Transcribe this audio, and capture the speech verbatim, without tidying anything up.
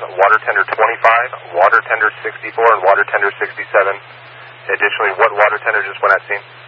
water tender twenty-five, water tender sixty-four, and water tender sixty-seven. Additionally, what water tender just went at scene?